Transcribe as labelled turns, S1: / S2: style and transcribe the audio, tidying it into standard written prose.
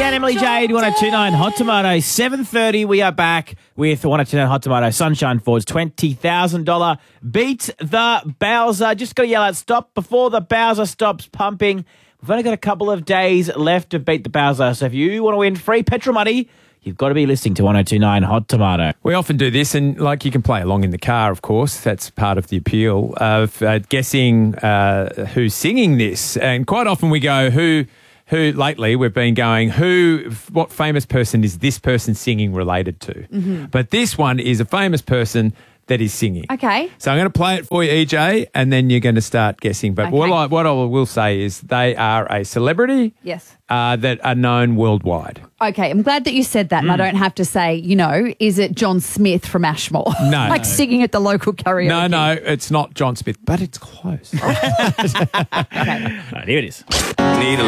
S1: and Emily Jade, 1029 Hot Tomato. 7:30, we are back with 1029 Hot Tomato. Sunshine Ford's $20,000 Beat the Bowser. Just got to yell out stop before the Bowser stops pumping. We've only got a couple of days left to beat the Bowser. So if you want to win free petrol money, you've got to be listening to 1029 Hot Tomato.
S2: We often do this, and you can play along in the car, of course. That's part of the appeal of guessing who's singing this. And quite often we go, who lately we've been going, what famous person is this person singing related to? Mm-hmm. But this one is a famous person that is singing.
S3: Okay.
S2: So I'm going to play it for you, EJ, and then you're going to start guessing. But
S3: Okay.
S2: what I will say is they are a celebrity.
S3: Yes.
S2: That are known worldwide.
S3: Okay, I'm glad that you said that, and I don't have to say, is it John Smith from Ashmore?
S2: No.
S3: Singing at the local karaoke.
S2: No, it's not John Smith, but it's close.
S1: All right, here it is.
S4: Need a